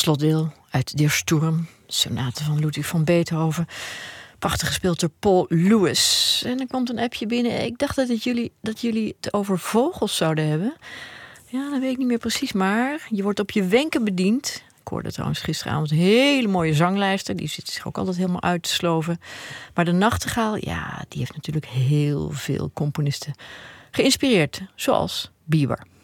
slotdeel uit Der Sturm, sonate van Ludwig van Beethoven. Prachtig gespeeld door Paul Lewis. En er komt een appje binnen. Ik dacht dat jullie het over vogels zouden hebben. Ja, dat weet ik niet meer precies, maar je wordt op je wenken bediend. Ik hoorde trouwens gisteravond een hele mooie zanglijster. Die zit zich ook altijd helemaal uit te sloven. Maar de nachtegaal, ja, die heeft natuurlijk heel veel componisten geïnspireerd. Zoals Bieber.